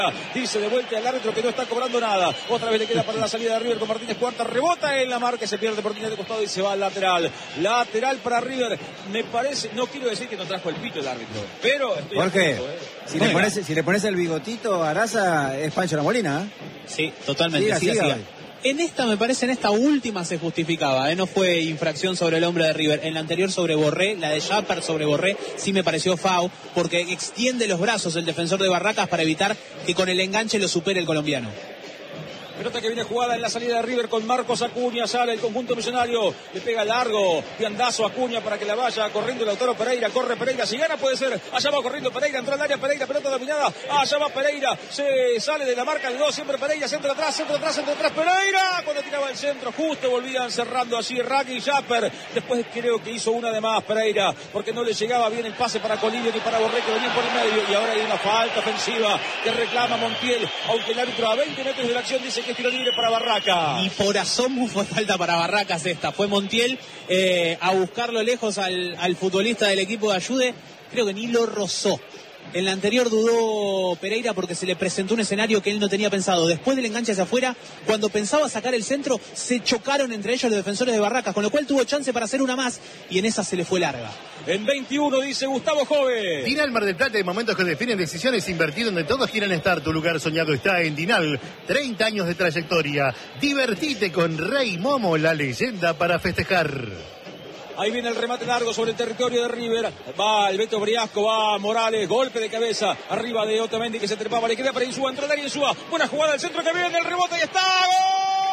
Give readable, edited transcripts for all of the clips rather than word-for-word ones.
Dice de vuelta al árbitro que no está cobrando nada. Otra vez le queda para la salida de River con Martínez Cuarta. Rebota en la marca, se pierde Martínez de costado y se va al lateral. Lateral para River. Me parece, no quiero decir que no trajo el pito el árbitro, pero estoy ¿por qué? Acuerdo, Si le pones el bigotito a Araza, es Pancho La Molina, ¿eh? Sí, totalmente. Siga. En esta, me parece, en esta última se justificaba, no fue infracción sobre el hombre de River. En la anterior sobre Borré, la de Japper sobre Borré, sí me pareció foul, porque extiende los brazos el defensor de Barracas para evitar que con el enganche lo supere el colombiano. Pelota que viene jugada en la salida de River con Marcos Acuña, sale el conjunto millonario, le pega largo, piandazo Acuña para que la vaya corriendo Lautaro Pereira, corre Pereira, si gana puede ser, allá va corriendo Pereira, entró al área Pereira, pelota dominada, allá va Pereira, se sale de la marca de dos, siempre Pereira, centro atrás, Pereira, cuando tiraba el centro, justo volvían cerrando así Raki y Japper, después creo que hizo una de más Pereira, porque no le llegaba bien el pase para Colillo ni para Borré, que venían por el medio, y ahora hay una falta ofensiva que reclama Montiel, aunque el árbitro a 20 metros de la acción dice que tiro libre para Barracas. Y por asomo fue falta para Barracas esta. Fue Montiel a buscarlo lejos al futbolista del equipo de Ayude. Creo que ni lo rozó. En la anterior dudó Pereira porque se le presentó un escenario que él no tenía pensado. Después del enganche hacia afuera, cuando pensaba sacar el centro, se chocaron entre ellos los defensores de Barracas, con lo cual tuvo chance para hacer una más y en esa se le fue larga. En 21 dice Gustavo Jove. Dinal Mar del Plata, de momentos que definen decisiones, invertir donde todos quieren estar. Tu lugar soñado está en Dinal. 30 años de trayectoria. Divertite con Rey Momo, la leyenda para festejar. Ahí viene el remate largo sobre el territorio de River. Va el Beto Briasco, va Morales, golpe de cabeza arriba de Otamendi que se trepaba, le queda para Insúa, entró el área Insúa. Buena jugada del centro que viene, el rebote y está. ¡Gol!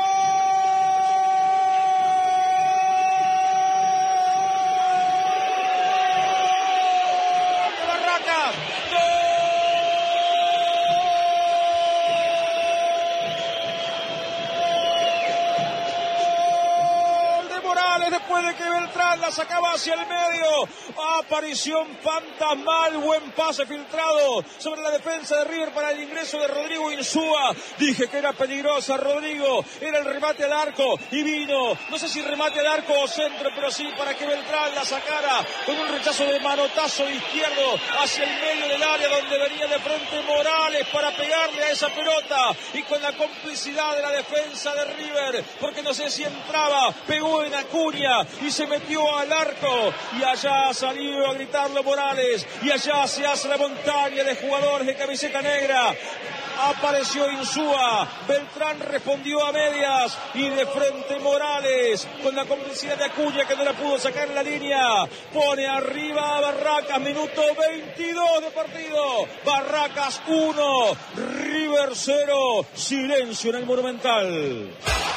Después de que Beltrán la sacaba hacia el medio, aparición fantasmal, buen pase filtrado sobre la defensa de River para el ingreso de Rodrigo Insúa. Dije que era peligrosa Rodrigo, era el remate al arco y vino, no sé si remate al arco o centro, pero sí para que Beltrán la sacara con un rechazo de manotazo izquierdo hacia el medio del área donde venía de frente Morales para pegarle a esa pelota y con la complicidad de la defensa de River, porque no sé si entraba, pegó en Acuña y se metió al arco y allá salió a gritarlo Morales y allá se hace la montaña de jugadores de camiseta negra. Apareció Insúa, Beltrán respondió a medias y de frente Morales con la complicidad de Acuña que no la pudo sacar en la línea. Pone arriba a Barracas, minuto 22 de partido. Barracas 1, River 0. Silencio en el Monumental.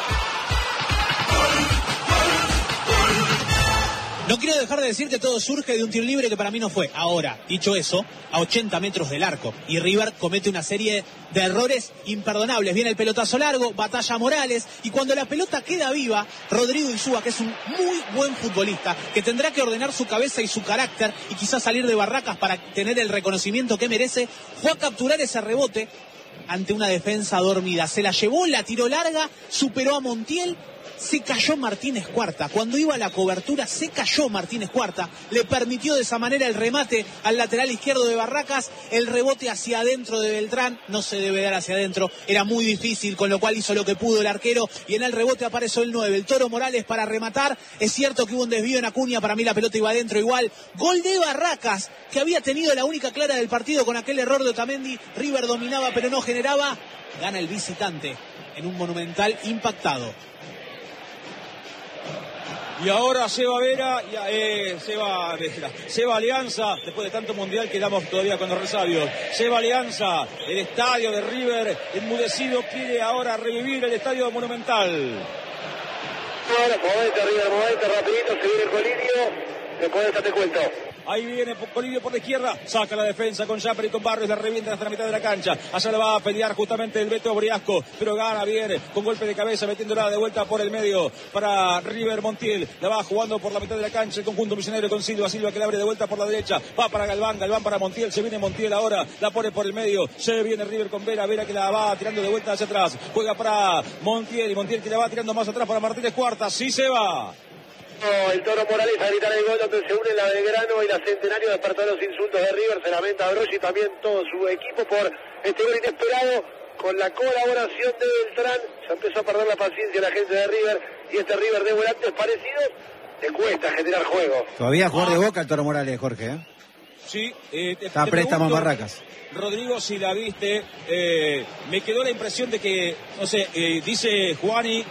No quiero dejar de decir que todo surge de un tiro libre que para mí no fue. Ahora, dicho eso, a 80 metros del arco. Y River comete una serie de errores imperdonables. Viene el pelotazo largo, batalla Morales. Y cuando la pelota queda viva, Rodrigo Insúa, que es un muy buen futbolista, que tendrá que ordenar su cabeza y su carácter y quizás salir de Barracas para tener el reconocimiento que merece, fue a capturar ese rebote ante una defensa dormida. Se la llevó, la tiró larga, superó a Montiel. Se cayó Martínez Cuarta. Cuando iba a la cobertura, se cayó Martínez Cuarta. Le permitió de esa manera el remate al lateral izquierdo de Barracas. El rebote hacia adentro de Beltrán. No se debe dar hacia adentro. Era muy difícil, con lo cual hizo lo que pudo el arquero. Y en el rebote apareció el 9. El Toro Morales para rematar. Es cierto que hubo un desvío en Acuña. Para mí la pelota iba adentro igual. Gol de Barracas, que había tenido la única clara del partido con aquel error de Otamendi. River dominaba pero no generaba. Gana el visitante en un Monumental impactado. Y ahora Seba Vera, Seba Alianza, después de tanto mundial quedamos todavía con los resabios. Seba Alianza, el estadio de River enmudecido, quiere ahora revivir el estadio Monumental. Ahora, movete rapidito, se viene el Colillo, después de esta te cuento. Ahí viene Colillo por la izquierda, saca la defensa con Japper y con Barrios, la revienta hasta la mitad de la cancha. Allá la va a pelear justamente el Beto Briasco, pero gana bien, con golpe de cabeza, metiéndola de vuelta por el medio para River Montiel. La va jugando por la mitad de la cancha el conjunto misionero con Silva que la abre de vuelta por la derecha. Va para Galván para Montiel, se viene Montiel ahora, la pone por el medio. Se viene River con Vera que la va tirando de vuelta hacia atrás. Juega para Montiel y Montiel que la va tirando más atrás para Martínez Cuarta. Sí se va. el Toro Morales a gritar el gol donde se une la Belgrano y la Centenario. Despertó los insultos de River. Se lamenta Broggi y también todo su equipo por este gol inesperado. Con la colaboración de Beltrán se empezó a perder la paciencia la gente de River, y este River de volantes parecidos le cuesta generar juego. Todavía jugador de Boca el Toro Morales, Jorge, ¿eh? Sí, está préstamo en Barracas. Rodrigo, si la viste, me quedó la impresión de que, no sé, dice Juani,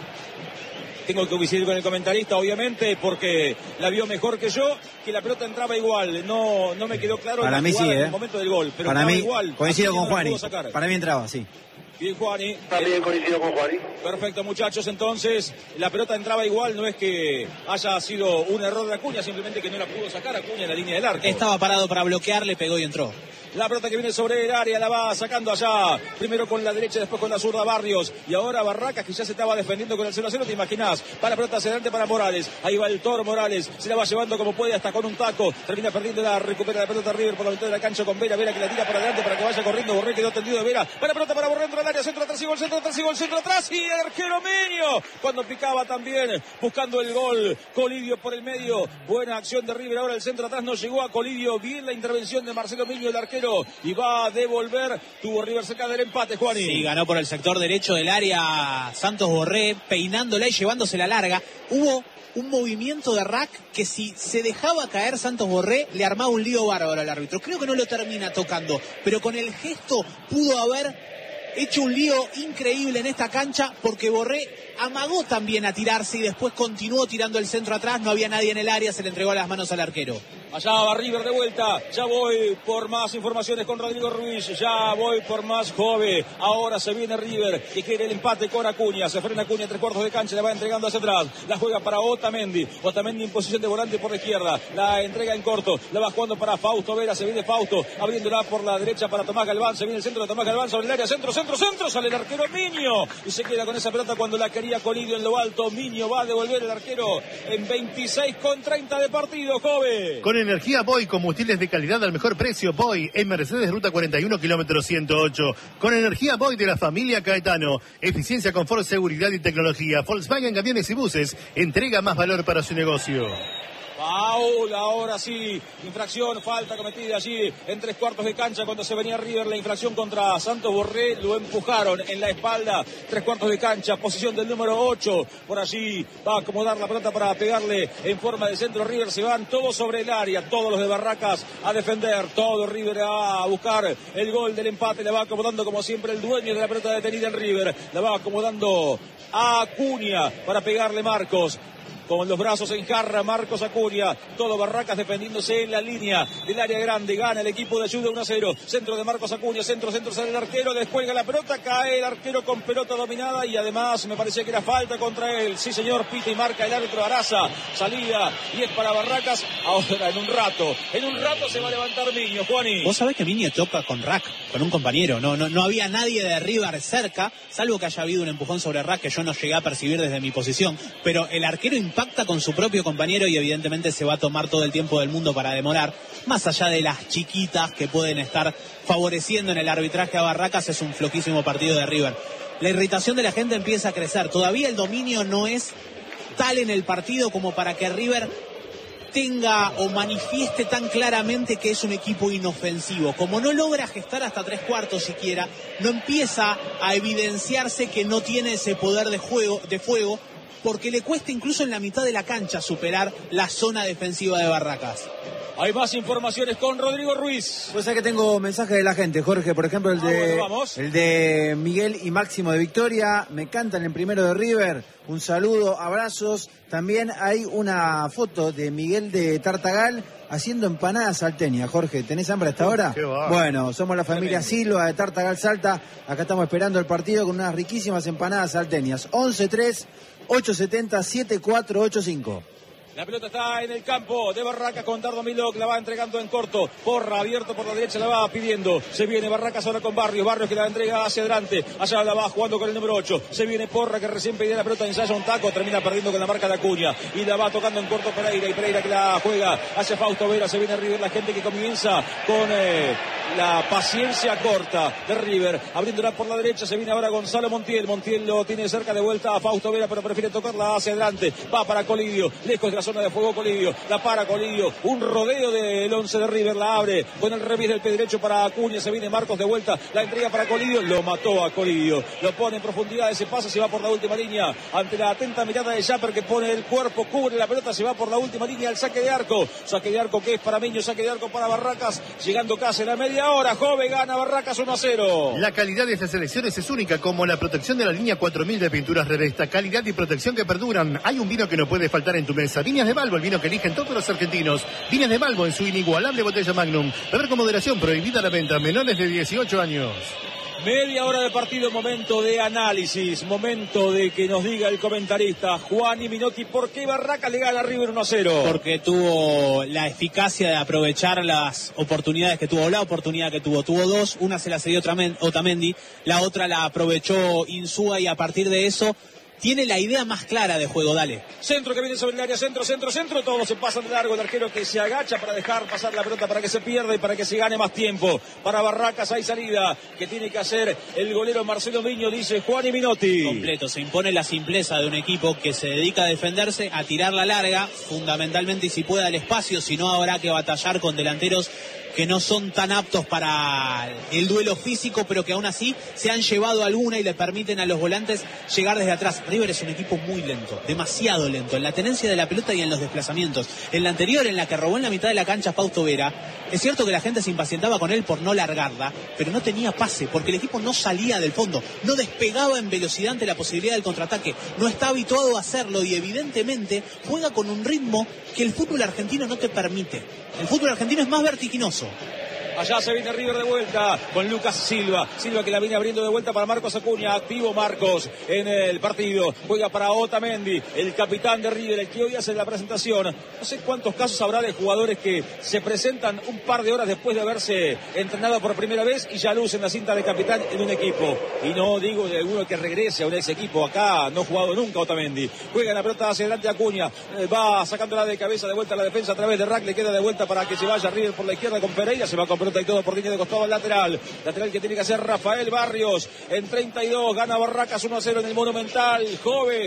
tengo que coincidir con el comentarista, obviamente, porque la vio mejor que yo, que la pelota entraba igual. No me quedó claro para mí sí, en el momento del gol, pero para mí igual. Coincido con Juani. Para mí entraba, sí. Bien, Juani. También coincido con Juani. Perfecto, muchachos. Entonces, la pelota entraba igual. No es que haya sido un error de Acuña, simplemente que no la pudo sacar Acuña en la línea del arco. Estaba parado para bloquear, le pegó y entró. La pelota que viene sobre el área la va sacando allá. Primero con la derecha, después con la zurda Barrios. Y ahora Barracas, que ya se estaba defendiendo con el 0-0, ¿te imaginás? Va la pelota hacia adelante para Morales. Ahí va el Toro Morales. Se la va llevando como puede hasta con un taco. Termina perdiendo, recupera la pelota River por la mitad de la cancha con Vera. Vera que la tira para adelante para que vaya corriendo. Borré quedó tendido de Vera. Va la pelota para Borré dentro del área. Centro atrás y gol, centro atrás y gol, centro atrás. Y el arquero Miño. Cuando picaba también, buscando el gol. Colidio por el medio. Buena acción de River. Ahora el centro atrás no llegó a Colidio. Bien la intervención de Marcelo Miño, el arquero. Y va a devolver. Tuvo River cerca del empate, Juani. Sí, ganó por el sector derecho del área Santos Borré, peinándola y llevándosela larga. Hubo un movimiento de Rack que si se dejaba caer Santos Borré le armaba un lío bárbaro al árbitro. Creo que no lo termina tocando, pero con el gesto pudo haber hecho un lío increíble en esta cancha, porque Borré amagó también a tirarse y después continuó tirando el centro atrás. No había nadie en el área, se le entregó a las manos al arquero. Allá va River de vuelta. Ya voy por más informaciones con Rodrigo Ruiz. Ya voy por más Jove. Ahora se viene River y quiere el empate con Acuña. Se frena Acuña, 3/4 de cancha. Le va entregando hacia atrás. La juega para Otamendi. Otamendi en posición de volante por la izquierda. La entrega en corto. La va jugando para Fausto Vera. Se viene Fausto abriéndola por la derecha para Tomás Galván. Se viene el centro de Tomás Galván sobre el área. Centro. Sale el arquero Miño. Y se queda con esa pelota cuando la quería Colidio en lo alto. Miño va a devolver el arquero en 26:30 de partido, Jove. Con energía Boy, combustibles de calidad al mejor precio. Boy, en Mercedes, ruta 41, kilómetro 108. Con energía Boy de la familia Caetano. Eficiencia, confort, seguridad y tecnología. Volkswagen Camiones y Buses. Entrega más valor para su negocio. Paul, ahora sí, infracción, falta cometida allí en 3/4 de cancha cuando se venía River, la infracción contra Santos Borré, lo empujaron en la espalda, 3/4 de cancha, posición del número 8, por allí va a acomodar la pelota para pegarle en forma de centro River, se van todos sobre el área, todos los de Barracas a defender, todo River a buscar el gol del empate, le va acomodando como siempre el dueño de la pelota detenida en River, la va acomodando a Acuña para pegarle Marcos. Con los brazos en jarra, Marcos Acuña, todo Barracas defendiéndose en la línea del área grande, gana el equipo de ayuda 1-0, centro de Marcos Acuña, centro, sale el arquero, descuelga la pelota, cae el arquero con pelota dominada y además me parecía que era falta contra él, sí señor, pita y marca el árbitro Araza, salida y es para Barracas, ahora en un rato se va a levantar Miño, Juani. Vos sabés que Miño toca con Rack, con un compañero, no había nadie de River cerca, salvo que haya habido un empujón sobre Rack que yo no llegué a percibir desde mi posición, pero el arquero impacta con su propio compañero y evidentemente se va a tomar todo el tiempo del mundo para demorar, más allá de las chiquitas que pueden estar favoreciendo en el arbitraje a Barracas. Es un floquísimo partido de River. La irritación de la gente empieza a crecer, todavía el dominio no es tal en el partido como para que River tenga o manifieste tan claramente que es un equipo inofensivo. Como no logra gestar hasta 3/4 siquiera, no empieza a evidenciarse que no tiene ese poder de fuego, porque le cuesta incluso en la mitad de la cancha superar la zona defensiva de Barracas. Hay más informaciones con Rodrigo Ruiz. Pues es que tengo mensajes de la gente, Jorge, por ejemplo el de Miguel y Máximo de Victoria, me cantan el primero de River, un saludo, abrazos. También hay una foto de Miguel de Tartagal haciendo empanadas salteñas. Jorge, ¿tenés hambre hasta ahora? Bueno, somos la familia Silva de Tartagal Salta, acá estamos esperando el partido con unas riquísimas empanadas salteñas. 11-3-870-7485. La pelota está en el campo de Barracas con Dardo Milok, la va entregando en corto. Porra, abierto por la derecha, la va pidiendo. Se viene Barracas ahora con Barrios que la entrega hacia adelante. Allá la va jugando con el número 8. Se viene Porra que recién pedía la pelota, ensaya un taco, termina perdiendo con la marca de Acuña. Y la va tocando en corto Pereira. Y Pereira que la juega hacia Fausto Vera. Se viene River, la gente que comienza con la paciencia corta de River, abriéndola por la derecha, se viene ahora Gonzalo Montiel, Montiel lo tiene cerca de vuelta a Fausto Vera, pero prefiere tocarla hacia adelante, va para Colidio, lejos de la zona de juego Colidio, la para Colidio, un rodeo del 11 de River, la abre con el revés del pie derecho para Acuña, se viene Marcos de vuelta, la entrega para Colidio, lo mató a Colidio, lo pone en profundidad, ese pase se va por la última línea, ante la atenta mirada de Japper que pone el cuerpo, cubre la pelota, se va por la última línea, el saque de arco que es para Miño, saque de arco para Barracas, llegando casi a la media hora, Jove gana Barracas 1-0. La calidad de estas selecciones es única, como la protección de la línea 4000 de Pinturas Revesta, calidad y protección que perduran. Hay un vino que no puede faltar en tu mesa, Viñas de Balbo, el vino que eligen todos los argentinos. Viñas de Balbo en su inigualable botella Magnum, beber con moderación, prohibida la venta, menores de 18 años. Media hora de partido, momento de análisis, momento de que nos diga el comentarista Juan y Minotti por qué Barracas le gana a River 1-0. Porque tuvo la eficacia de aprovechar las oportunidades que tuvo, la oportunidad que tuvo dos, una se la cedió Otamendi, la otra la aprovechó Insúa y a partir de eso tiene la idea más clara de juego, dale. Centro que viene sobre el área, centro, todos se pasan de largo, el arquero que se agacha para dejar pasar la pelota para que se pierda y para que se gane más tiempo. Para Barracas hay salida que tiene que hacer el golero Marcelo Miño, dice Juan y Minotti. Completo, se impone la simpleza de un equipo que se dedica a defenderse, a tirar la larga, fundamentalmente y si puede al espacio, si no habrá que batallar con delanteros que no son tan aptos para el duelo físico, pero que aún así se han llevado alguna y le permiten a los volantes llegar desde atrás. River es un equipo muy lento, demasiado lento, en la tenencia de la pelota y en los desplazamientos. En la anterior, en la que robó en la mitad de la cancha Fausto Vera, es cierto que la gente se impacientaba con él por no largarla, pero no tenía pase, porque el equipo no salía del fondo, no despegaba en velocidad ante la posibilidad del contraataque, no está habituado a hacerlo y evidentemente juega con un ritmo que el fútbol argentino no te permite. El fútbol argentino es más vertiginoso. Allá se viene River de vuelta con Lucas Silva que la viene abriendo de vuelta para Marcos Acuña, activo Marcos en el partido, juega para Otamendi, el capitán de River, el que hoy hace la presentación. No sé cuántos casos habrá de jugadores que se presentan un par de horas después de haberse entrenado por primera vez y ya lucen la cinta de capitán en un equipo, y no digo de alguno que regrese a un ex equipo, acá no ha jugado nunca Otamendi, juega la pelota hacia adelante Acuña, va sacándola de cabeza de vuelta a la defensa a través de Rack, le queda de vuelta para que se vaya River por la izquierda con Pereira, se va con pelota y todo por línea de costado al lateral que tiene que hacer Rafael Barrios en 32, gana Barracas 1-0 en el Monumental. Jove.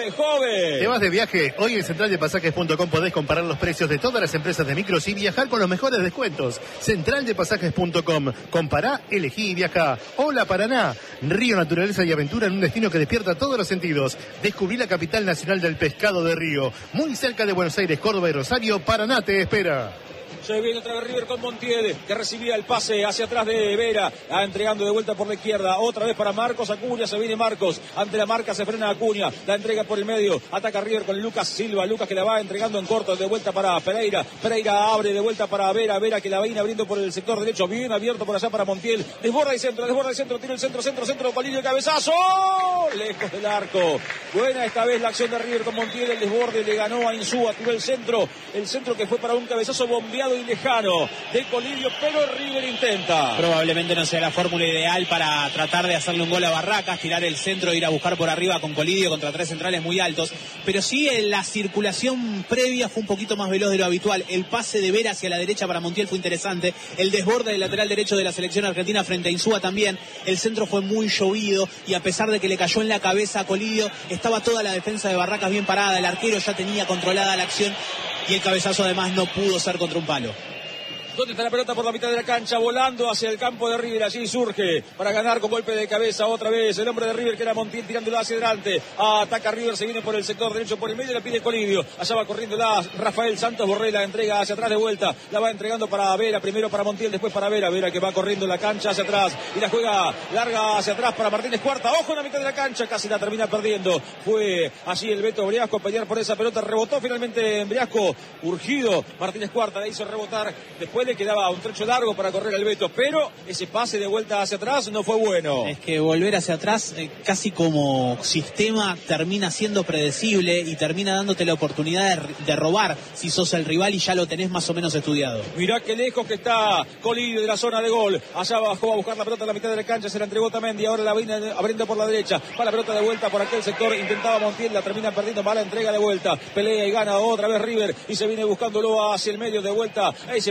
¿Te vas de viaje? Hoy en centraldepasajes.com podés comparar los precios de todas las empresas de micros y viajar con los mejores descuentos. Centraldepasajes.com, compará, elegí y viajá. Hola Paraná, río, naturaleza y aventura en un destino que despierta todos los sentidos. Descubrí la capital nacional del pescado de Río, muy cerca de Buenos Aires, Córdoba y Rosario. Paraná te espera. Se viene otra vez River con Montiel, que recibía el pase hacia atrás de Vera, entregando de vuelta por la izquierda, otra vez para Marcos Acuña, se viene Marcos, ante la marca se frena Acuña, la entrega por el medio, ataca River con Lucas Silva, Lucas que la va entregando en corto, de vuelta para Pereira abre de vuelta para Vera que la viene abriendo por el sector derecho, bien abierto por allá para Montiel, desborda el centro, tira el centro, Colidio, cabezazo, lejos del arco, buena esta vez la acción de River con Montiel, el desborde le ganó a Insúa, tiró el centro que fue para un cabezazo bombeado y lejano de Colidio, pero River intenta. Probablemente no sea la fórmula ideal para tratar de hacerle un gol a Barracas, tirar el centro e ir a buscar por arriba con Colidio contra tres centrales muy altos, pero sí en la circulación previa fue un poquito más veloz de lo habitual. El pase de Vera hacia la derecha para Montiel fue interesante, el desborde del lateral derecho de la selección argentina frente a Insúa también, el centro fue muy llovido y a pesar de que le cayó en la cabeza a Colidio, estaba toda la defensa de Barracas bien parada, el arquero ya tenía controlada la acción y el cabezazo además no pudo ser contra un palo. ¿Dónde está la pelota? Por la mitad de la cancha, volando hacia el campo de River, allí surge para ganar con golpe de cabeza otra vez el hombre de River que era Montiel, tirándolo hacia adelante, ataca River, se viene por el sector derecho, por el medio, la pide Colidio, allá va corriendo Rafael Santos Borré, la entrega hacia atrás de vuelta, la va entregando para Vera, primero para Montiel, después para Vera que va corriendo la cancha hacia atrás y la juega larga hacia atrás para Martínez Cuarta, ojo en la mitad de la cancha, casi la termina perdiendo, fue allí el Beto Briasco a pelear por esa pelota, rebotó finalmente en Briasco, urgido, Martínez Cuarta la hizo rebotar, después le quedaba un trecho largo para correr el Beto, pero ese pase de vuelta hacia atrás no fue bueno. Es que volver hacia atrás casi como sistema termina siendo predecible y termina dándote la oportunidad de robar si sos el rival y ya lo tenés más o menos estudiado. Mirá qué lejos que está Colidio de la zona de gol, allá bajó a buscar la pelota en la mitad de la cancha, se la entregó Otamendi, ahora la viene abriendo por la derecha, va la pelota de vuelta por aquel sector, intentaba Montiel, la termina perdiendo, mala entrega de vuelta, pelea y gana otra vez River y se viene buscándolo hacia el medio de vuelta, ese pase para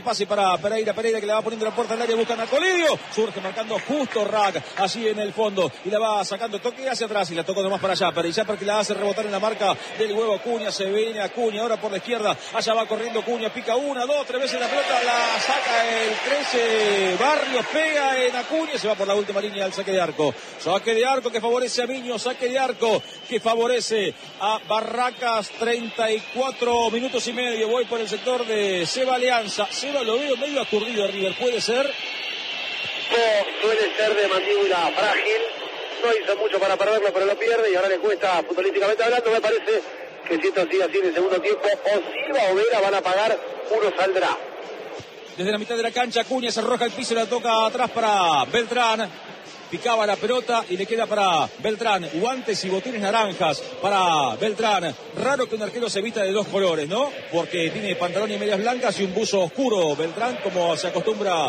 para Pereira que la va poniendo en la puerta del área, buscan a Colidio, surge marcando justo Rack, allí en el fondo, y la va sacando, toque hacia atrás, y la tocó nomás para Japper, y Japper que la hace rebotar en la marca del huevo Acuña, se viene Acuña, ahora por la izquierda, allá va corriendo Acuña, pica 1, 2, 3 veces la pelota, la saca el 13, Barrios pega en Acuña, se va por la última línea al saque de arco que favorece a Miño, saque de arco que favorece a Barracas, 34 minutos y medio, voy por el sector de Seba Alianza, Seba lo veo medio acurrido a River, ¿puede ser? Suele ser de mandíbula frágil, no hizo mucho para perderlo, pero lo pierde y ahora le cuesta futbolísticamente hablando. Me parece que si esto sigue así en el segundo tiempo, o Silva o Vera van a pagar, uno saldrá. Desde la mitad de la cancha, Acuña se arroja el piso y la toca atrás para Beltrán. Picaba la pelota y le queda para Beltrán. Guantes y botines naranjas para Beltrán. Raro que un arquero se vista de dos colores, ¿no? Porque tiene pantalón y medias blancas y un buzo oscuro. Beltrán, como se acostumbra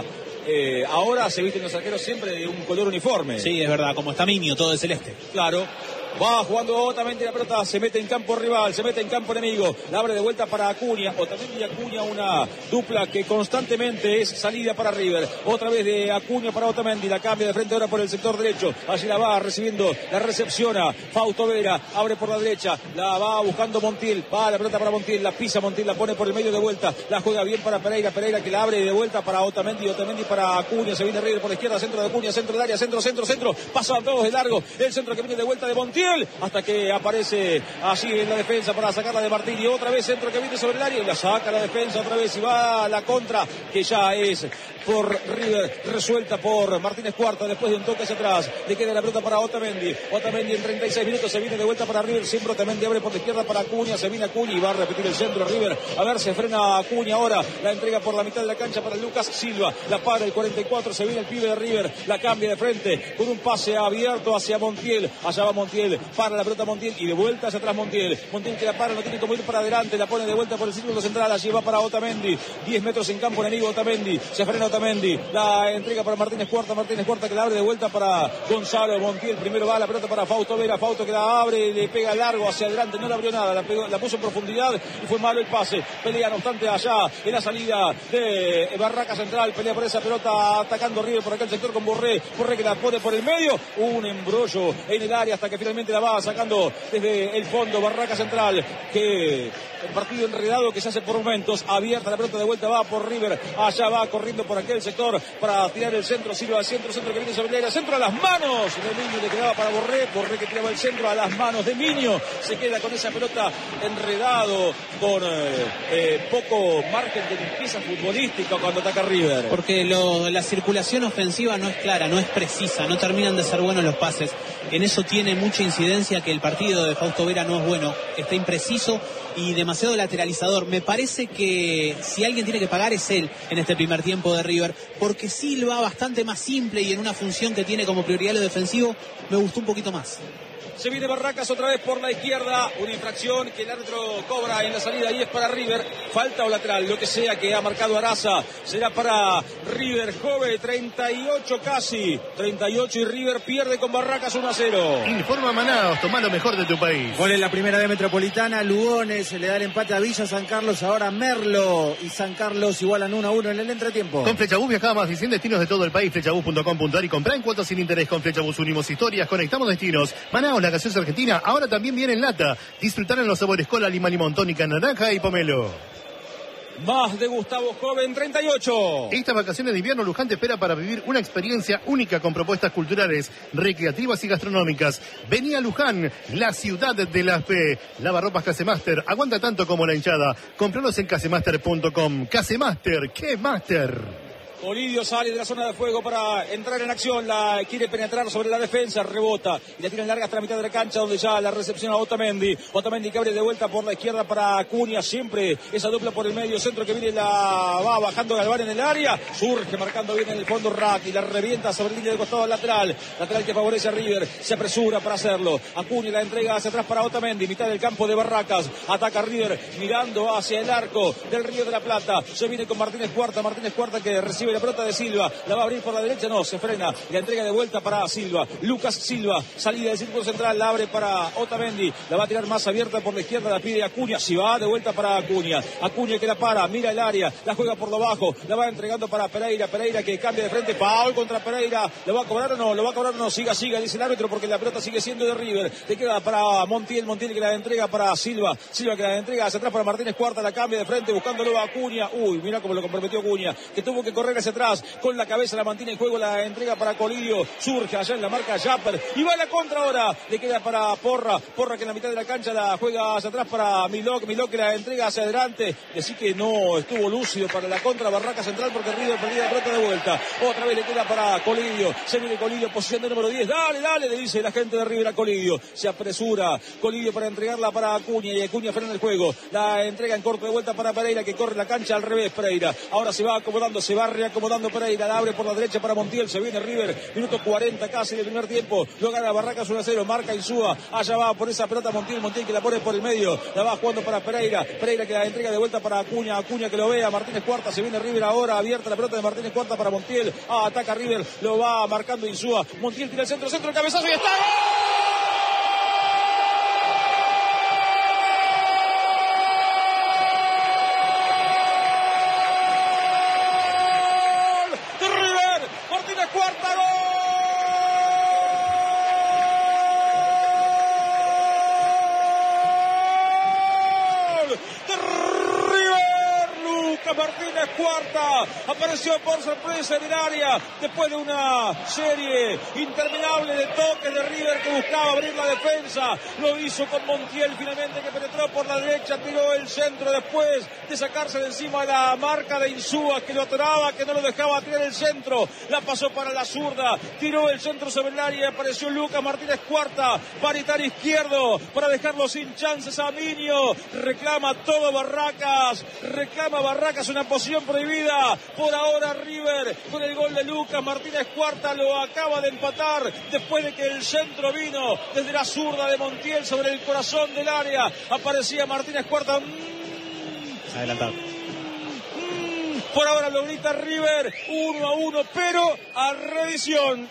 ahora, se visten los arqueros siempre de un color uniforme. Sí, es verdad, como está Miño, todo de celeste. Claro. Va jugando Otamendi la pelota, se mete en campo rival, se mete en campo enemigo, la abre de vuelta para Acuña, Otamendi y Acuña, una dupla que constantemente es salida para River, otra vez de Acuña para Otamendi, la cambia de frente ahora por el sector derecho, allí la va recibiendo, la recepciona Fausto Vera, abre por la derecha, la va buscando Montiel, va la pelota para Montiel, la pisa Montiel, la pone por el medio de vuelta, la juega bien para Pereira que la abre de vuelta para Otamendi para Acuña, se viene River por la izquierda, centro de Acuña, centro del área, centro, pasa a todos de largo, el centro que viene de vuelta de Montiel, hasta que aparece así en la defensa para sacarla de Martín, y otra vez centro que viene sobre el área y la saca la defensa otra vez y va a la contra, que ya es por River, resuelta por Martínez Cuarta, después de un toque hacia atrás, le queda la pelota para Otamendi en 36 minutos se viene de vuelta para River, siempre Otamendi abre por la izquierda para Acuña, se viene Acuña y va a repetir el centro River, a ver, se frena Acuña ahora, la entrega por la mitad de la cancha para Lucas Silva, la para el 44, se viene el pibe de River, la cambia de frente, con un pase abierto hacia Montiel, allá va Montiel, para la pelota Montiel y de vuelta hacia atrás Montiel que la para, no tiene como ir para adelante, la pone de vuelta por el círculo central, allí va para Otamendi, 10 metros en campo enemigo Otamendi, se frena Otamendi, la entrega para Martínez Cuarta que la abre de vuelta para Gonzalo Montiel, primero va la pelota para Fausto Vera, Fausto que la abre, le pega largo hacia adelante, no le abrió nada, la puso en profundidad y fue malo el pase, pelea no obstante allá en la salida de Barraca Central, pelea por esa pelota atacando River por acá el sector con Borré que la pone por el medio, un embrollo en el área hasta que finalmente la va sacando desde el fondo Barraca Central, que el partido enredado que se hace por momentos, abierta la pelota de vuelta, va por River, allá va corriendo por aquel sector para tirar el centro, Silva al centro que viene sobre el área, centro a las manos de Miño, le quedaba para Borré que tiraba el centro a las manos de Miño, se queda con esa pelota enredado, con poco margen de limpieza futbolística cuando ataca River. Porque la circulación ofensiva no es clara, no es precisa, no terminan de ser buenos los pases, en eso tiene mucha incidencia que el partido de Fausto Vera no es bueno, está impreciso y demasiado lateralizador. Me parece que si alguien tiene que pagar es él en este primer tiempo de River, porque Silva bastante más simple y en una función que tiene como prioridad lo defensivo, me gustó un poquito más. Se viene Barracas otra vez por la izquierda, una infracción que el árbitro cobra en la salida y es para River, falta o lateral, lo que sea que ha marcado Araza, será para River. Jove, 38 casi, 38 y River pierde con Barracas 1-0. Informa Manaos, toma lo mejor de tu país. Gol en la primera de Metropolitana, Lugones le da el empate a Villa San Carlos, ahora Merlo y San Carlos igualan 1-1 en el entretiempo. Con Flechabús viaja a más de 100 destinos de todo el país, flechabús.com.ar y comprá en cuotas sin interés con Flechabús. Unimos historias, conectamos destinos. Manaos, la gaseosa argentina, ahora también viene en lata. Disfrutar en los sabores cola, lima, limón, tónica, naranja y pomelo. Más de Gustavo Joven, 38. Estas vacaciones de invierno, Luján te espera para vivir una experiencia única con propuestas culturales, recreativas y gastronómicas. Vení a Luján, la ciudad de la fe. Lavarropas Casemaster, aguanta tanto como la hinchada. Compralos en casemaster.com. Casemaster, ¿qué Master? Colidio sale de la zona de fuego para entrar en acción, la quiere penetrar sobre la defensa, rebota y la tira en larga hasta la mitad de la cancha donde ya la recepciona Otamendi que abre de vuelta por la izquierda para Acuña, siempre esa dupla por el medio, centro que viene, la va bajando Galván en el área, surge marcando bien en el fondo Rack y la revienta sobre línea de costado lateral que favorece a River, se apresura para hacerlo, Acuña la entrega hacia atrás para Otamendi, mitad del campo de Barracas, ataca River mirando hacia el arco del Río de la Plata, se viene con Martínez Cuarta que recibe la pelota de Silva, la va a abrir por la derecha, no, se frena, la entrega de vuelta para Silva, Lucas Silva, salida del círculo central, la abre para Otamendi, la va a tirar más abierta por la izquierda, la pide Acuña, si va de vuelta para Acuña que la para, mira el área, la juega por lo bajo, la va entregando para Pereira que cambia de frente, Paul contra Pereira, ¿lo va a cobrar o no? ¿Lo va a cobrar o no? Siga, dice el árbitro, porque la pelota sigue siendo de River, le queda para Montiel que la entrega para Silva que la entrega hacia atrás para Martínez Cuarta, la cambia de frente, buscándolo a Acuña, mira cómo lo comprometió Acuña, que tuvo que correr hacia atrás, con la cabeza la mantiene en juego, la entrega para Colidio, surge allá en la marca Japper, y va a la contra ahora, le queda para Porra que en la mitad de la cancha la juega hacia atrás para Milok que la entrega hacia adelante, así que no estuvo lúcido para la contra Barraca Central, porque River perdía la pelota de vuelta, otra vez le queda para Colidio, se viene Colidio, posición de número 10, dale, le dice la gente de River a Colidio, se apresura Colidio para entregarla para Acuña, y Acuña frena el juego, la entrega en corto de vuelta para Pereira, que corre la cancha al revés. Pereira ahora se va acomodando, se va reacomodando Pereira, la abre por la derecha para Montiel, se viene River, minuto 40 casi del primer tiempo, lo gana Barracas 1-0, marca Insúa, allá va por esa pelota Montiel que la pone por el medio, la va jugando para Pereira que la entrega de vuelta para Acuña que lo vea, Martínez Cuarta, se viene River ahora, abierta la pelota de Martínez Cuarta para Montiel, ataca River, lo va marcando Insúa, Montiel tira el centro, el cabezazo y está Martínez Cuarta apareció por sorpresa en el área después de una serie interminable de toques de River que buscaba abrir la defensa, lo hizo con Montiel finalmente, que penetró por la derecha, tiró el centro después de sacarse de encima la marca de Insúa, que lo atoraba, que no lo dejaba tirar el centro, la pasó para la zurda, tiró el centro sobre el área y apareció Lucas Martínez Cuarta, paritario izquierdo para dejarlo sin chances a Miño, reclama todo Barracas una posición prohibida, por ahora River con el gol de Lucas Martínez Cuarta lo acaba de empatar después de que el centro vino desde la zurda de Montiel sobre el corazón del área, aparecía Martínez Cuarta, adelantado. Por ahora lo grita River, 1-1, pero a revisión.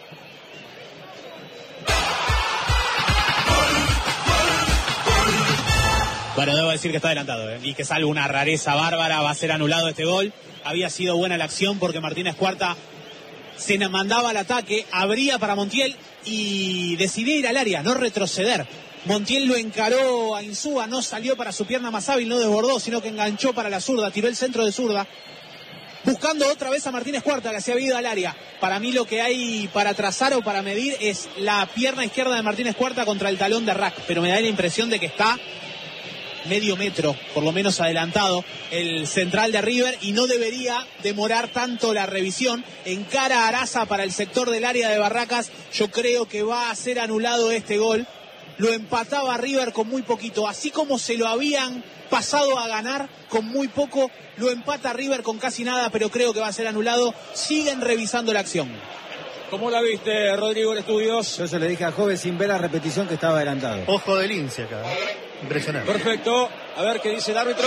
Bueno, debo decir que está adelantado, y que salvo una rareza bárbara va a ser anulado este gol. Había sido buena la acción porque Martínez Cuarta se mandaba al ataque, abría para Montiel y decidía ir al área, no retroceder. Montiel lo encaró a Insúa, no salió para su pierna más hábil, no desbordó, sino que enganchó para la zurda, tiró el centro de zurda, buscando otra vez a Martínez Cuarta, que se había ido al área. Para mí lo que hay para trazar o para medir es la pierna izquierda de Martínez Cuarta contra el talón de Rack, pero me da la impresión de que está medio metro, por lo menos adelantado, el central de River, y no debería demorar tanto la revisión. Encara a Araza para el sector del área de Barracas. Yo creo que va a ser anulado este gol. Lo empataba River con muy poquito, así como se lo habían pasado a ganar con muy poco, lo empata River con casi nada, pero creo que va a ser anulado. Siguen revisando la acción. ¿Cómo la viste, Rodrigo, en estudios? Yo se le dije a Jove sin ver la repetición que estaba adelantado. Ojo de lince acá. Impresionante. Perfecto. A ver qué dice el árbitro.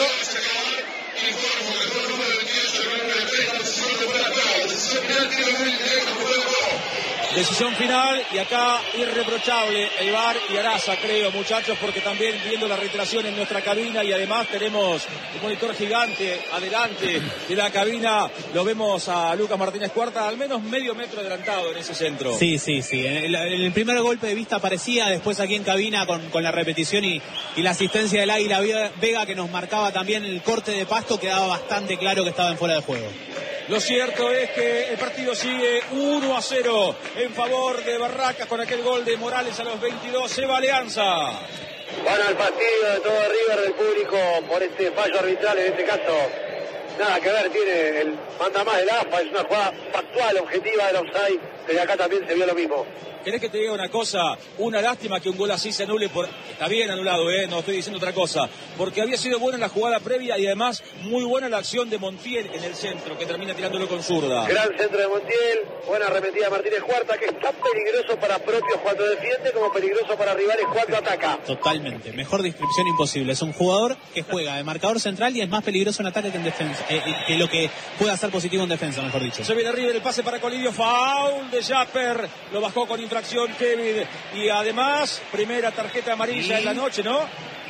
Decisión final, y acá irreprochable el VAR y Araza, creo, muchachos, porque también viendo la reiteración en nuestra cabina, y además tenemos un monitor gigante adelante de la cabina, lo vemos a Lucas Martínez Cuarta al menos medio metro adelantado en ese centro. Sí. En el primer golpe de vista parecía, después aquí en cabina con la repetición y la asistencia del Águila Vega, que nos marcaba también el corte de pasto, quedaba bastante claro que estaba en fuera de juego. Lo cierto es que el partido sigue 1-0 en favor de Barracas con aquel gol de Morales a los 22. Se va Alianza. Van al fastidio de todo River, del público, por este fallo arbitral. En este caso, nada que ver, tiene el manda más del AFA. Es una jugada factual, objetiva del offside desde acá también se vio lo mismo. ¿Querés que te diga una cosa? Una lástima que un gol así se anule por... Está bien anulado, no estoy diciendo otra cosa. Porque había sido buena la jugada previa y además muy buena la acción de Montiel en el centro, que termina tirándolo con zurda. Gran centro de Montiel, buena arremetida de Martínez Cuarta, que es tan peligroso para propios cuando defiende como peligroso para rivales cuando ataca. Totalmente, mejor descripción imposible. Es un jugador que juega de marcador central y es más peligroso en ataque que en defensa. Que lo que pueda ser positivo en defensa, mejor dicho. Se viene River, el pase para Colidio, foul de Jasper, lo bajó con infracción Kevin, y además primera tarjeta amarilla en la noche, ¿no?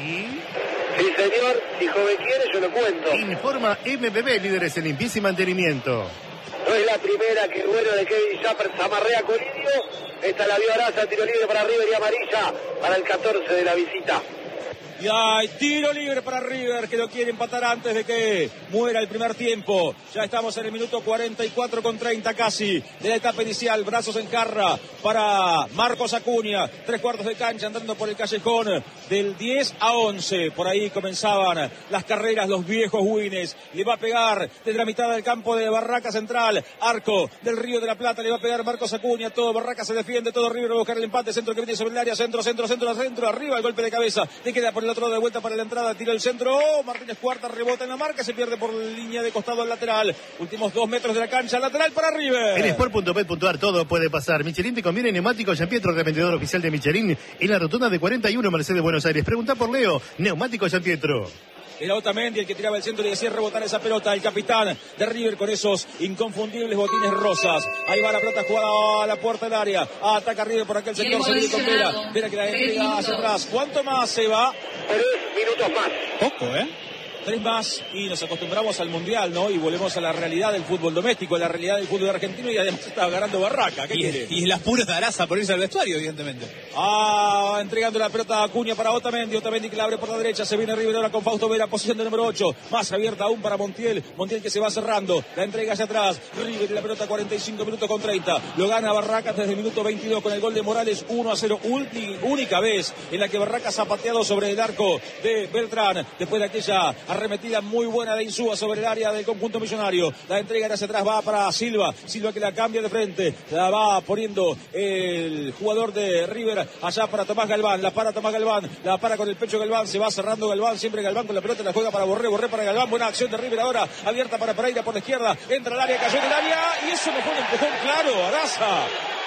Sí, señor, si joven quiere yo lo cuento. Informa MBB, líderes en limpieza y mantenimiento. No es la primera que el bueno de Kevin Jasper zamarrea a Colidio. Esta la vio Araza, tiro libre para River y amarilla para el 14 de la visita. Y hay tiro libre para River, que lo quiere empatar antes de que muera el primer tiempo. Ya estamos en el minuto 44 con 30 casi de la etapa inicial. Brazos en jarra para Marcos Acuña. 3/4 de cancha andando por el callejón del 10 a 11. Por ahí comenzaban las carreras, los viejos wines. Le va a pegar desde la mitad del campo de Barraca Central. Arco del Río de la Plata. Le va a pegar Marcos Acuña. Todo Barraca se defiende. Todo River va a buscar el empate. Centro que viene sobre el área. Centro. Arriba el golpe de cabeza. Le queda por el otro de vuelta para la entrada, tira el centro, Martínez Cuarta rebota en la marca, se pierde por la línea de costado al lateral, últimos 2 metros de la cancha, lateral para River. En Sport.bet.ar todo puede pasar. Michelin te conviene neumáticos Gianpietro, revendedor oficial de Michelin en la rotonda de 41 Mercedes Buenos Aires. Pregunta por Leo, neumáticos Gianpietro. Era Otamendi el que tiraba el centro y decía rebotar esa pelota, el capitán de River con esos inconfundibles botines rosas. Ahí va la pelota jugada a la puerta del área, ataca River por aquel sector, se viene con Vera que la entrega hacia atrás. ¿Cuánto más se va? 3 minutos más. Poco, 3 más y nos acostumbramos al Mundial, ¿no? Y volvemos a la realidad del fútbol doméstico, a la realidad del fútbol argentino, y además está ganando Barraca. ¿Qué quiere? Y las puras de Araza por irse al vestuario, evidentemente. Entregando la pelota a Acuña para Otamendi que la abre por la derecha, se viene River ahora con Fausto Vera, posición de número 8, más abierta aún para Montiel que se va cerrando, la entrega hacia atrás, River y la pelota 45 minutos con 30, lo gana Barraca desde el minuto 22 con el gol de Morales, 1-0, única vez en la que Barraca ha zapateado sobre el arco de Beltrán, después de aquella arremetida muy buena de Insúa sobre el área del conjunto millonario, la entrega hacia atrás va para Silva que la cambia de frente, la va poniendo el jugador de River allá para Tomás Galván, la para Tomás Galván, la para con el pecho Galván, se va cerrando Galván, siempre Galván con la pelota, la juega para Borré para Galván, buena acción de River ahora, abierta para Pereira por la izquierda, entra al área, cayó en el área, y eso no fue un empujón claro, Araza.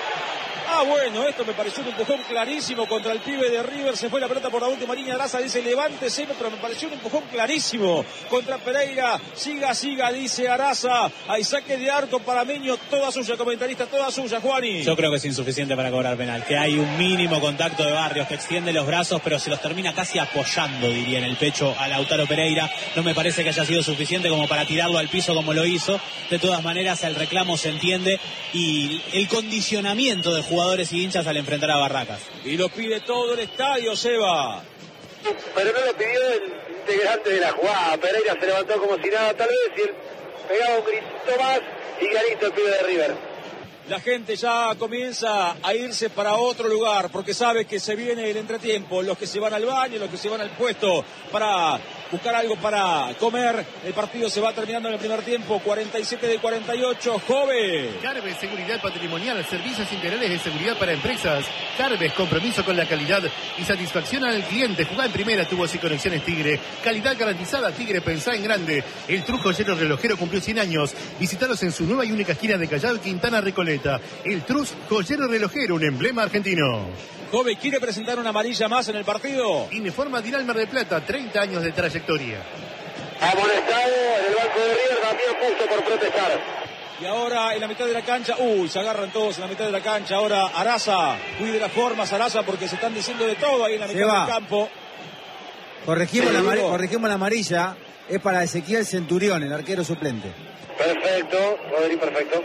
Bueno, esto me pareció un empujón clarísimo contra el pibe de River, se fue la pelota por la última línea, Araza dice levántese, pero me pareció un empujón clarísimo contra Pereira, siga, dice Araza, hay saque de arco para Meño, toda suya, comentarista, toda suya, Juani. Yo creo que es insuficiente para cobrar penal, que hay un mínimo contacto de Barrios, que extiende los brazos, pero se los termina casi apoyando, diría, en el pecho a Lautaro Pereira, no me parece que haya sido suficiente como para tirarlo al piso como lo hizo, de todas maneras el reclamo se entiende, y el condicionamiento de jugadores y hinchas al enfrentar a Barracas. Y lo pide todo el estadio, Seba. Pero no lo pidió el integrante de la jugada. Pereira se levantó como si nada, tal vez, y él pegaba un grito más y garito el pibe de River. La gente ya comienza a irse para otro lugar porque sabe que se viene el entretiempo. Los que se van al baño, los que se van al puesto para buscar algo para comer. El partido se va terminando en el primer tiempo. 47 de 48. Joven. Carves, seguridad patrimonial, servicios integrales de seguridad para empresas. Carves, compromiso con la calidad y satisfacción al cliente. Jugá en primera, tubos y conexiones Tigre. Calidad garantizada, Tigre, pensá en grande. El Trus Joyero Relojero cumplió 100 años. Visítalos en su nueva y única esquina de Callao, Quintana, Recoleta. El Trus Joyero Relojero, un emblema argentino. Joven, ¿quiere presentar una amarilla más en el partido? Informa Dinal Mar del Plata, 30 años de trayectoria. Amonestado en el banco de River, también justo por protestar. Y ahora en la mitad de la cancha, se agarran todos en la mitad de la cancha. Ahora Araza, cuide las formas Araza, porque se están diciendo de todo ahí en la mitad del campo. Corregimos la amarilla, es para Ezequiel Centurión, el arquero suplente. Perfecto, Rodri, perfecto.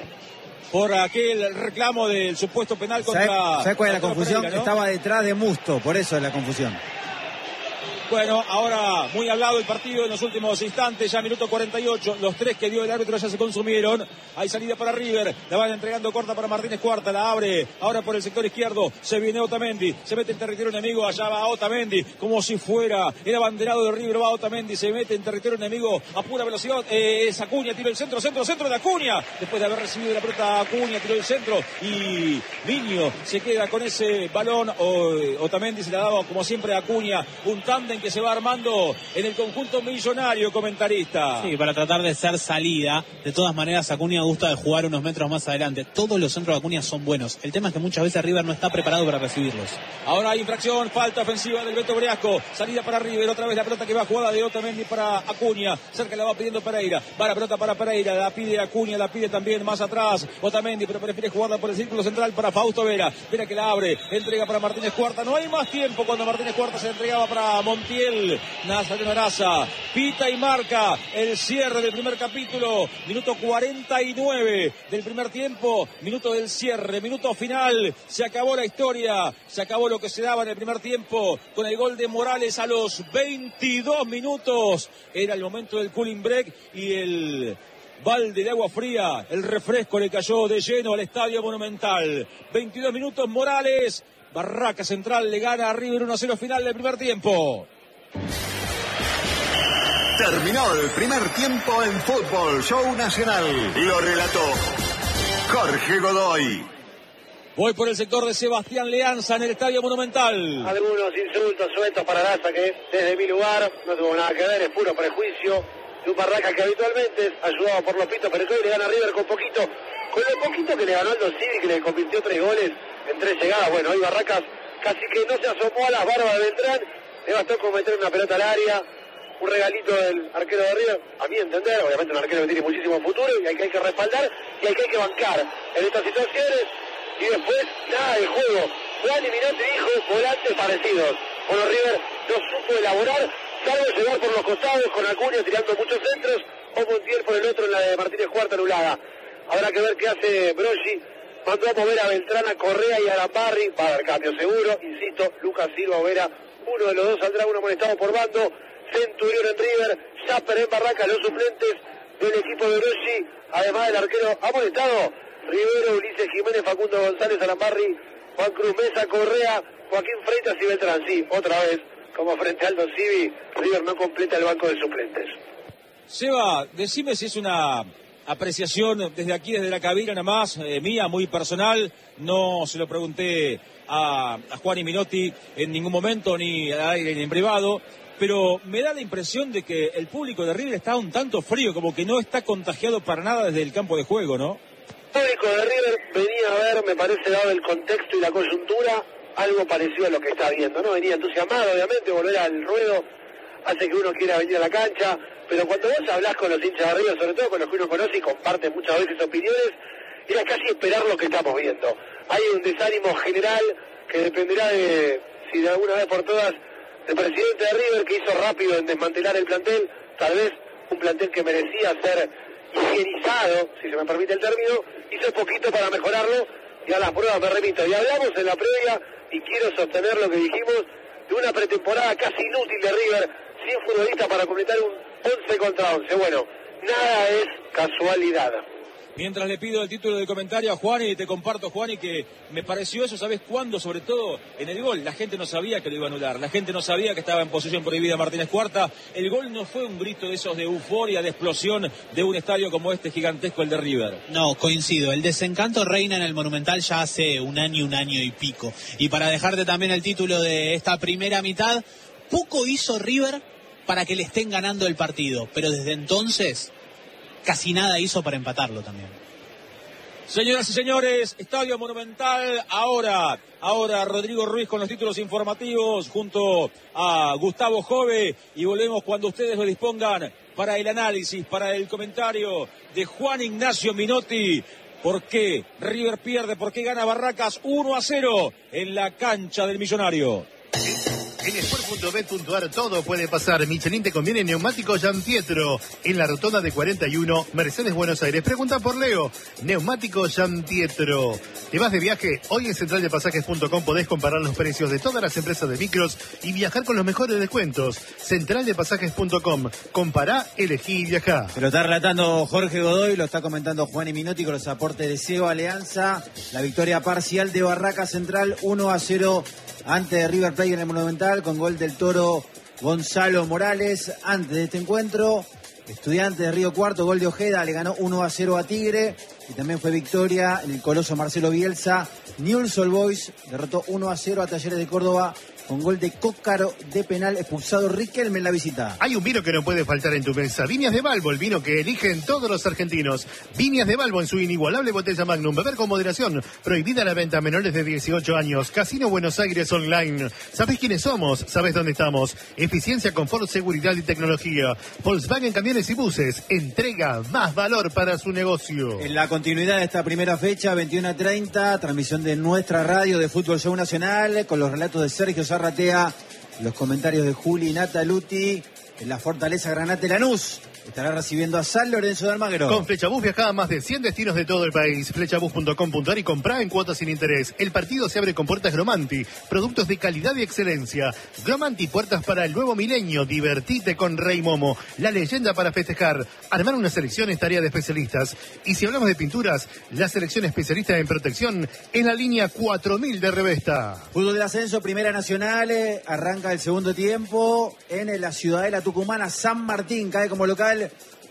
Por aquel reclamo del supuesto penal contra... ¿Sabes cuál es la confusión? Pereira, ¿no? Estaba detrás de Musto, por eso es la confusión. Bueno, ahora muy hablado el partido en los últimos instantes, ya minuto 48, los 3 que dio el árbitro ya se consumieron. Hay salida para River, la van entregando corta para Martínez Cuarta, la abre ahora por el sector izquierdo, se viene Otamendi, se mete en territorio enemigo, allá va Otamendi, como si fuera el abanderado de River, va Otamendi, se mete en territorio enemigo a pura velocidad, es Acuña, tiró el centro de Acuña, después de haber recibido la pelota Acuña, tiró el centro y Niño se queda con ese balón, Otamendi se la daba como siempre a Acuña, un tándem que se va armando en el conjunto millonario, comentarista. Sí, para tratar de ser salida. De todas maneras, Acuña gusta de jugar unos metros más adelante. Todos los centros de Acuña son buenos. El tema es que muchas veces River no está preparado para recibirlos. Ahora hay infracción, falta ofensiva del Beto Briasco. Salida para River, otra vez la pelota que va jugada de Otamendi para Acuña. Cerca la va pidiendo Pereira. Va la pelota para Pereira, la pide Acuña, la pide también más atrás Otamendi, pero prefiere jugarla por el círculo central para Fausto Vera. Vera que la abre, entrega para Martínez Cuarta. No hay más tiempo cuando Martínez Cuarta se entregaba para Montiel. Nazareno Araza pita y marca el cierre del primer capítulo, minuto 49 del primer tiempo, minuto del cierre, minuto final, se acabó la historia, se acabó lo que se daba en el primer tiempo con el gol de Morales a los 22 minutos, era el momento del cooling break y el balde de agua fría, el refresco le cayó de lleno al Estadio Monumental. 22 minutos, Morales, Barraca Central le gana a River 1-0 final del primer tiempo. Terminó el primer tiempo en Fútbol Show Nacional. Lo relató Jorge Godoy. Voy por el sector de Sebastián Leanza en el Estadio Monumental. Algunos insultos sueltos para Araza que desde mi lugar no tuvo nada que ver, es puro prejuicio de un Barraca que habitualmente es ayudado por Lopito, pero que hoy le gana a River con poquito. Con lo poquito que le ganó Aldo Civi, que le convirtió 3 goles en 3 llegadas. Bueno, hoy Barracas casi que no se asomó a las barbas de Beltrán. Le bastó con meter una pelota al área. Un regalito del arquero de River, a mi entender, obviamente un arquero que tiene muchísimo futuro y al que hay que respaldar y al que hay que bancar en estas situaciones. Y después, nada del juego. Juan y Minotti dijo volantes parecidos. Bueno, River no supo elaborar, salvo llegar por los costados con Acuña tirando muchos centros o Montiel por el otro en la de Martínez Cuarta anulada. Habrá que ver qué hace Broggi. Mandó a mover a Beltrán, a Correa y a Arambarri. Va a haber cambio seguro, insisto, Lucas Silva o Vera, uno de los dos saldrá, uno amonestado por bando. Centurión en River, Zapper en Barraca, los suplentes del equipo de Broggi, además del arquero amonestado, Rivero, Ulises Jiménez, Facundo González, Alambarri, Juan Cruz Mesa, Correa, Joaquín Freitas y Beltrán. Sí, otra vez, como frente a Aldo Civi, River no completa el banco de suplentes. Seba, decime si es una apreciación desde aquí, desde la cabina nada más, mía, muy personal, no se lo pregunté a Juan y Minotti en ningún momento, ni al aire ni en privado, pero me da la impresión de que el público de River está un tanto frío, como que no está contagiado para nada desde el campo de juego, ¿no? El público de River venía a ver, me parece, dado el contexto y la coyuntura, algo parecido a lo que está viendo, ¿no? Venía entusiasmado, obviamente, volver al ruedo hace que uno quiera venir a la cancha, pero cuando vos hablás con los hinchas de River, sobre todo con los que uno conoce y comparte muchas veces opiniones, era casi esperar lo que estamos viendo. Hay un desánimo general que dependerá de si de alguna vez por todas el presidente de River, que hizo rápido en desmantelar el plantel, tal vez un plantel que merecía ser higienizado, si se me permite el término, hizo poquito para mejorarlo y a las pruebas me remito. Y hablamos en la previa, y quiero sostener lo que dijimos, de una pretemporada casi inútil de River, sin futbolista para completar un 11 contra 11. Bueno, nada es casualidad. Mientras le pido el título de comentario a Juan y te comparto, Juan, y que me pareció eso, ¿sabes cuándo? Sobre todo en el gol. La gente no sabía que lo iba a anular, la gente no sabía que estaba en posición prohibida Martínez Cuarta. El gol no fue un grito de esos de euforia, de explosión de un estadio como este gigantesco, el de River. No, coincido. El desencanto reina en el Monumental ya hace un año y pico. Y para dejarte también el título de esta primera mitad, poco hizo River para que le estén ganando el partido, pero desde entonces casi nada hizo para empatarlo también. Señoras y señores, Estadio Monumental, ahora Rodrigo Ruiz con los títulos informativos junto a Gustavo Jove, y volvemos cuando ustedes lo dispongan para el análisis, para el comentario de Juan Ignacio Minotti. ¿Por qué River pierde? ¿Por qué gana Barracas 1-0 en la cancha del Millonario? En sport.bet.ar todo puede pasar. Michelin te conviene neumático Gianpietro. En la rotonda de 41, Mercedes Buenos Aires. Pregunta por Leo. Neumático Gianpietro. ¿Te vas de viaje? Hoy en centraldepasajes.com podés comparar los precios de todas las empresas de micros y viajar con los mejores descuentos. Centraldepasajes.com. Compará, elegí y viajá. Se lo está relatando Jorge Godoy, lo está comentando Juan y Minotti con los aportes de SEO Alianza. La victoria parcial de Barraca Central 1-0 ante de River Plate en el Monumental con gol del Toro Gonzalo Morales. Antes de este encuentro, Estudiantes de Río Cuarto, gol de Ojeda, le ganó 1-0 a Tigre. Y también fue victoria el coloso Marcelo Bielsa. Newell's Old Boys derrotó 1-0 a Talleres de Córdoba con gol de Cócaro de penal, expulsado Riquelme en la visita. Hay un vino que no puede faltar en tu mesa. Viñas de Balbo, el vino que eligen todos los argentinos. Viñas de Balbo en su inigualable botella Magnum. Beber con moderación. Prohibida la venta a menores de 18 años. Casino Buenos Aires Online. ¿Sabés quiénes somos? ¿Sabés dónde estamos? Eficiencia, confort, seguridad y tecnología. Volkswagen Camiones y Buses. Entrega más valor para su negocio. En la continuidad de esta primera fecha, 21:30, transmisión de nuestra radio de Fútbol Show Nacional, con los relatos de Sergio Zarratea, los comentarios de Juli Nataluti. En la Fortaleza Granate Lanús estará recibiendo a San Lorenzo de Almagro. Con Flechabús viajá a más de 100 destinos de todo el país. Flechabús.com.ar y comprá en cuotas sin interés. El partido se abre con puertas Gromanti. Productos de calidad y excelencia. Gromanti, puertas para el nuevo milenio. Divertite con Rey Momo. La leyenda para festejar. Armar una selección es tarea de especialistas. Y si hablamos de pinturas, la selección especialista en protección en la línea 4000 de Revesta. Fútbol del ascenso, Primera Nacional. Arranca el segundo tiempo en la Ciudadela Tucumana. San Martín cae como local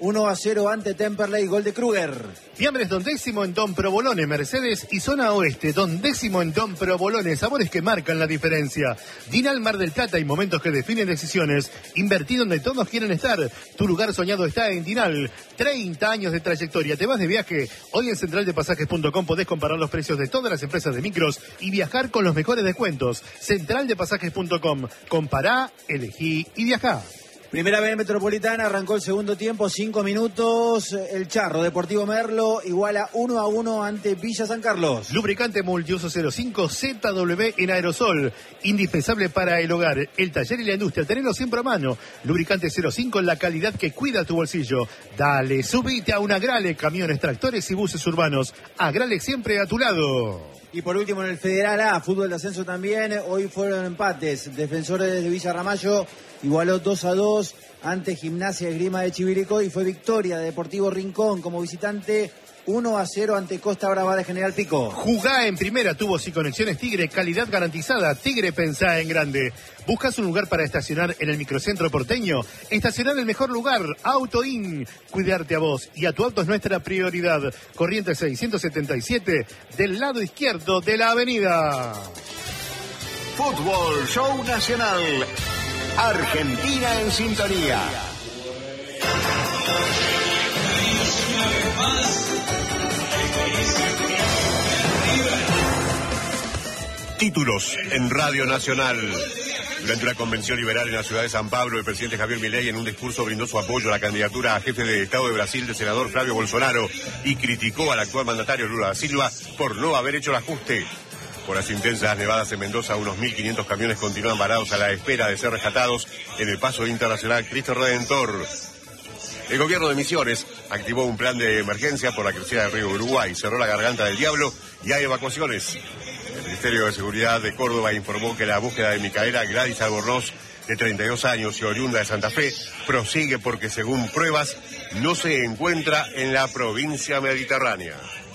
1-0 ante Temperley, gol de Kruger. Fiambres Don Décimo en Don Provolone, Mercedes y Zona Oeste. Don Décimo en Don Provolone, sabores que marcan la diferencia. Dinal Mar del Plata y momentos que definen decisiones. Invertí donde todos quieren estar. Tu lugar soñado está en Dinal. 30 años de trayectoria. ¿Te vas de viaje? Hoy en centraldepasajes.com podés comparar los precios de todas las empresas de micros y viajar con los mejores descuentos. Centraldepasajes.com. Compará, elegí y viajá. Primera B Metropolitana, arrancó el segundo tiempo, 5 minutos. El Charro Deportivo Merlo iguala 1-1 ante Villa San Carlos. Lubricante multiuso 05 ZW en aerosol, indispensable para el hogar, el taller y la industria. Tenelo siempre a mano. Lubricante 05, la calidad que cuida tu bolsillo. Dale, subite a un Agrale, camiones, tractores y buses urbanos. Agrale siempre a tu lado. Y por último en el Federal A, fútbol de ascenso también, hoy fueron empates. Defensores de Villa Ramallo igualó 2-2 ante Gimnasia Esgrima de Chivilcoy y fue victoria de Deportivo Rincón como visitante 1-0 ante Costa Brava de General Pico. Jugá en primera, tubos y conexiones Tigre, calidad garantizada. Tigre, pensá en grande. ¿Buscas un lugar para estacionar en el microcentro porteño? Estacionar en el mejor lugar, Auto In. Cuidarte a vos y a tu auto es nuestra prioridad. Corrientes 677, del lado izquierdo de la avenida. Fútbol Show Nacional. Argentina en sintonía. Títulos en Radio Nacional. Durante una convención liberal en la ciudad de San Pablo, el presidente Javier Milei en un discurso brindó su apoyo a la candidatura a jefe de Estado de Brasil del senador Flavio Bolsonaro y criticó al actual mandatario Lula da Silva por no haber hecho el ajuste. Por las intensas nevadas en Mendoza, unos 1.500 camiones continúan varados a la espera de ser rescatados en el paso internacional Cristo Redentor. El gobierno de Misiones activó un plan de emergencia por la crecida del río Uruguay, cerró la garganta del Diablo y hay evacuaciones. El Ministerio de Seguridad de Córdoba informó que la búsqueda de Micaela Gladys Albornoz, de 32 años y oriunda de Santa Fe, prosigue porque, según pruebas, no se encuentra en la provincia mediterránea.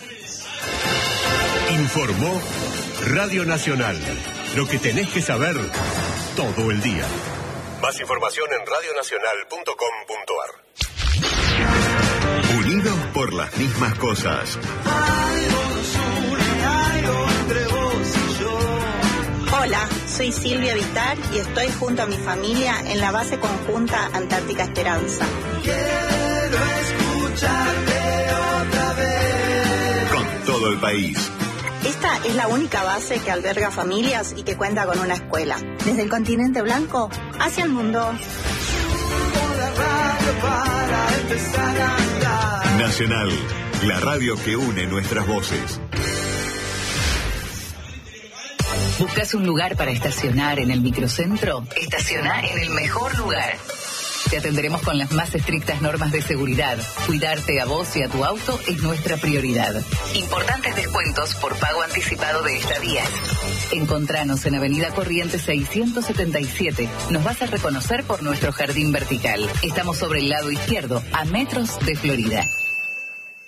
Informó Radio Nacional. Lo que tenés que saber todo el día. Más información en radionacional.com.ar. Unidos por las mismas cosas. Hola, soy Silvia Vitar y estoy junto a mi familia en la base conjunta Antártica Esperanza. Quiero escucharte otra vez. Con todo el país. Esta es la única base que alberga familias y que cuenta con una escuela. Desde el continente blanco hacia el mundo. Nacional, la radio que une nuestras voces. ¿Buscas un lugar para estacionar en el microcentro? Estaciona en el mejor lugar. Te atenderemos con las más estrictas normas de seguridad. Cuidarte a vos y a tu auto es nuestra prioridad. Importantes descuentos por pago anticipado de estadías. Encontranos en Avenida Corrientes 677. Nos vas a reconocer por nuestro jardín vertical. Estamos sobre el lado izquierdo, a metros de Florida.